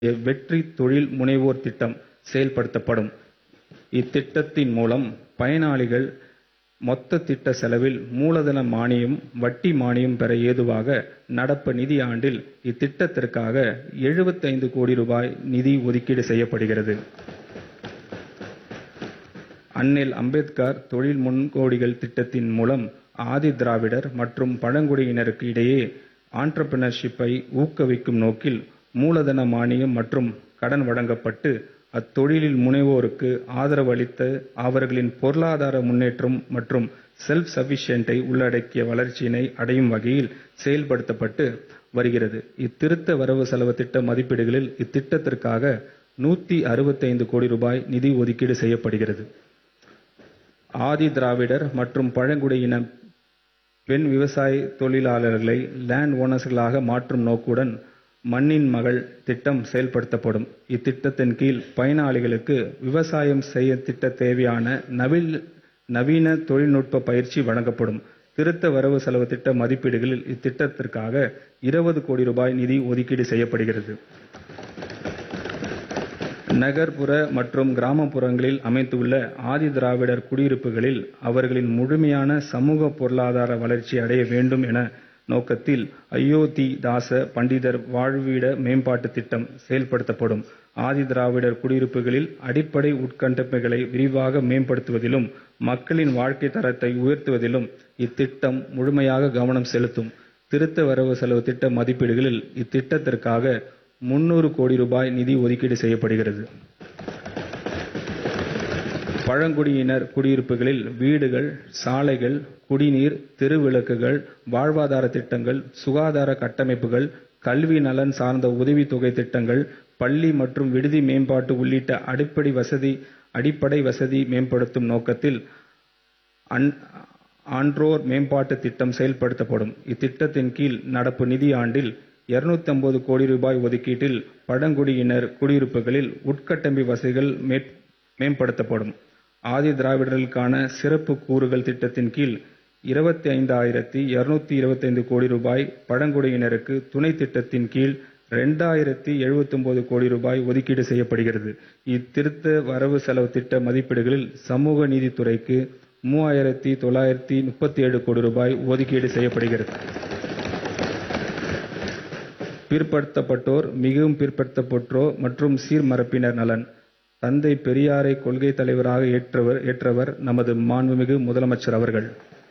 வெற்றி தொழில் முனைவோர் திட்டம் செயல்படுத்தப்படும். இத்திட்டத்தின் மூலம் பயனாளிகள் மொத்த திட்ட செலவில் மூலதன மானியம், வட்டி மானியம் பெற ஏதுவாக நடப்பு நிதி ஆண்டில் இத்திட்டத்திற்காக 75 கோடி ரூபாய் நிதி ஒதுக்கீடு செய்யப்படுகிறது. அண்ணல் அம்பேத்கர் தொழில் முன்கோடிகள் திட்டத்தின் மூலம் ஆதி திராவிடர் மற்றும் பழங்குடியினருக்கு இடையே ஆண்டர்பிரினர்ஷிப்பை ஊக்குவிக்கும் நோக்கில் மூலதன மானியம் மற்றும் கடன் வழங்கப்பட்டு அத்தொழிலில் முனைவோருக்கு ஆதரவு அளித்து அவர்களின் பொருளாதார முன்னேற்றம் மற்றும் செல்ஃப் சஃபிஷியன்ட்டை உள்ளடக்கிய வளர்ச்சியினை அடையும் வகையில் செயல்படுத்தப்பட்டு வருகிறது. இத்திருத்த வரவு செலவு திட்ட மதிப்பீடுகளில் இத்திட்டத்திற்காக 165 கோடி ரூபாய் நிதி ஒதுக்கீடு செய்யப்படுகிறது. ஆதி திராவிடர் மற்றும் பழங்குடியின பெண் விவசாய தொழிலாளர்களை லேண்ட் ஓனர்ஸ்களாக மாற்றும் நோக்குடன் மண்ணின் மகள் திட்டம் செயல்படுத்தப்படும். இத்திட்டத்தின் கீழ் பயனாளிகளுக்கு விவசாயம் செய்ய திட்ட தேவையான நவீன தொழில்நுட்ப பயிற்சி வழங்கப்படும். திருத்த வரவு செலவு திட்ட மதிப்பீடுகளில் இத்திட்டத்திற்காக 20 கோடி ரூபாய் நிதி ஒதுக்கீடு செய்யப்படுகிறது. நகர்ப்புற மற்றும் கிராமப்புறங்களில் அமைந்துள்ள ஆதி திராவிடர் குடியிருப்புகளில் அவர்களின் முழுமையான சமூக பொருளாதார வளர்ச்சி அடைய வேண்டும் என நோக்கத்தில் அயோத்தி தாச பண்டிதர் வாழ்விட மேம்பாட்டு திட்டம் செயல்படுத்தப்படும். ஆதி திராவிடர் குடியிருப்புகளில் அடிப்படை உட்கட்டமைப்புகளை விரிவாக மேம்படுத்துவதிலும் மக்களின் வாழ்க்கை தரத்தை உயர்த்துவதிலும் இத்திட்டம் முழுமையாக கவனம் செலுத்தும். திருத்த வரவு செலவு திட்ட மதிப்பீடுகளில் இத்திட்டத்திற்காக 300 கோடி ரூபாய் நிதி ஒதுக்கீடு செய்யப்படுகிறது. பழங்குடியினர் குடியிருப்புகளில் வீடுகள், சாலைகள், குடிநீர், தெருவிளக்குகள், வாழ்வாதார திட்டங்கள், சுகாதார கட்டமைப்புகள், கல்வி நலன் சார்ந்த உதவித்தொகை திட்டங்கள், பள்ளி மற்றும் விடுதி மேம்பாட்டு உள்ளிட்ட அடிப்படை வசதி மேம்படுத்தும் நோக்கத்தில் ஆன்றோர் மேம்பாட்டு திட்டம் செயல்படுத்தப்படும். இத்திட்டத்தின் கீழ் நடப்பு நிதி ஆண்டில் 250 கோடி ரூபாய் ஒதுக்கீட்டில் பழங்குடியினர் குடியிருப்புகளில் உட்கட்டமைப்பு வசதிகள் மேம்படுத்தப்படும். ஆதி திராவிடர்களுக்கான சிறப்பு கூறுகள் திட்டத்தின் கீழ் 25,225 கோடி ரூபாய், பழங்குடியினருக்கு துணை திட்டத்தின் கீழ் 2,079 கோடி ரூபாய் ஒதுக்கீடு செய்யப்படுகிறது. இத்திருத்த வரவு செலவு திட்ட மதிப்பீடுகளில் சமூக நீதித்துறைக்கு 3,937 கோடி ரூபாய் ஒதுக்கீடு செய்யப்படுகிறது. பிற்படுத்தப்பட்டோர், மிகவும் பிற்படுத்தப்பட்டோர் மற்றும் சீர்மரபினர் நலன். தந்தை பெரியாரை கொள்கை தலைவராக ஏற்றவர் நமது மாண்புமிகு முதலமைச்சர் அவர்கள்.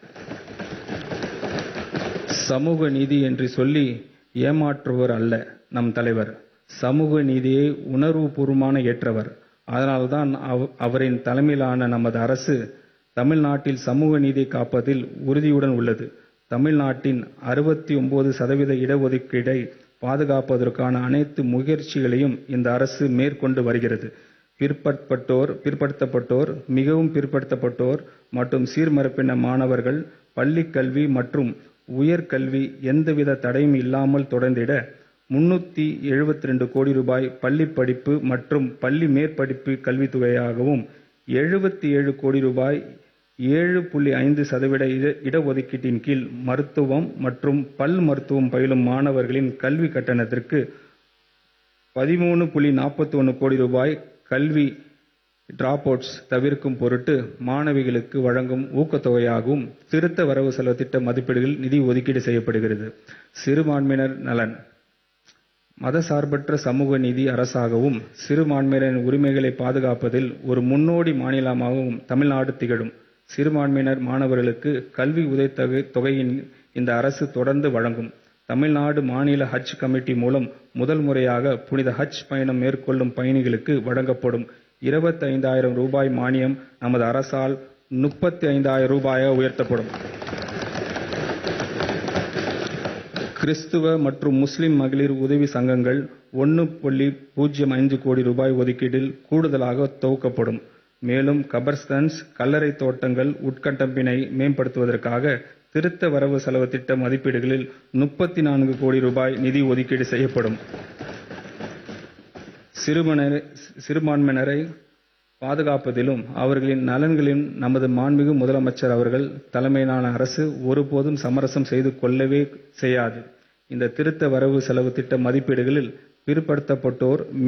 சமூக நீதி என்று சொல்லி ஏமாற்றுவர் அல்ல நம் தலைவர். சமூக நீதியை உணர்வுபூர்வமான ஏற்றவர். அதனால்தான் அவரின் தலைமையிலான நமது அரசு தமிழ்நாட்டில் சமூக நீதியை காப்பதில் உறுதியுடன் உள்ளது. தமிழ்நாட்டின் 69% இடஒதுக்கீடை பாதுகாப்பதற்கான அனைத்து முயற்சிகளையும் இந்த அரசு மேற்கொண்டு வருகிறது. பிற்படுத்தப்பட்டோர், மிகவும் பிற்படுத்தப்பட்டோர் மற்றும் சீர்மரபின மாணவர்கள் பள்ளிக் கல்வி மற்றும் உயர்கல்வி எந்தவித தடையும் இல்லாமல் தொடர்ந்திட 372 கோடி ரூபாய் பள்ளி படிப்பு மற்றும் பள்ளி மேற்படிப்பு கல்வித்தொகையாகவும் 77 கோடி ரூபாய் 7.5% இடஒதுக்கீட்டின் கீழ் மருத்துவம் மற்றும் பல் மருத்துவம் பயிலும் மாணவர்களின் கல்வி கட்டணத்திற்கு 13.41 கோடி ரூபாய் கல்வி டிராப் அவுட்ஸ் தவிர்க்கும் பொருட்டு மாணவிகளுக்கு வழங்கும் ஊக்கத்தொகையாகவும் திருத்த வரவு செலவு திட்ட மதிப்பீடுகளில் நிதி ஒதுக்கீடு செய்யப்படுகிறது. சிறுபான்மையினர் நலன். மதசார்பற்ற சமூக நீதி அரசாகவும் சிறுபான்மையினர் உரிமைகளை பாதுகாப்பதில் ஒரு முன்னோடி மாநிலமாகவும் தமிழ்நாடு திகழும். சிறுபான்மையினர் மாணவர்களுக்கு கல்வி உதவித்தொகையின் இந்த அரசு தொடர்ந்து வழங்கும். தமிழ்நாடு மாநில ஹஜ் கமிட்டி மூலம் முதல் முறையாக புனித ஹஜ் பயணம் மேற்கொள்ளும் பயணிகளுக்கு வழங்கப்படும் 25,000 ரூபாய் மானியம் நமது அரசால் 35,000 ரூபாயாக உயர்த்தப்படும். கிறிஸ்துவ மற்றும் முஸ்லிம் மகளிர் உதவி சங்கங்கள் 1.05 கோடி ரூபாய் ஒதுக்கீட்டில் கூடுதலாக துவக்கப்படும். மேலும் கபர்ஸ்தான்ஸ், கல்லறை தோட்டங்கள் உட்கட்டமைப்பினை மேம்படுத்துவதற்காக திருத்த வரவு செலவு திட்ட மதிப்பீடுகளில் 34 கோடி ரூபாய் நிதி ஒதுக்கீடு செய்யப்படும். சிறுபான்மையினரை பாதுகாப்பதிலும் அவர்களின் நலன்களிலும் நமது மாண்புமிகு முதலமைச்சர் அவர்கள் தலைமையிலான அரசு ஒருபோதும் சமரசம் செய்து கொள்ளவே செய்யாது. இந்த திருத்த வரவு செலவு திட்ட மதிப்பீடுகளில் பிற்படுத்தப்பட்டோர்,